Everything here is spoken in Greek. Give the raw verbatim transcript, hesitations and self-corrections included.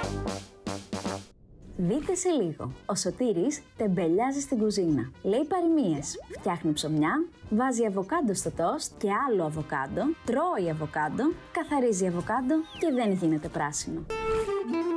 Δείτε σε λίγο. Ο Σωτήρης τεμπελιάζει στην κουζίνα. Λέει παροιμίες. Φτιάχνει ψωμιά, βάζει αβοκάντο στο τόστ και άλλο αβοκάντο, τρώει αβοκάντο, καθαρίζει αβοκάντο και δεν γίνεται πράσινο.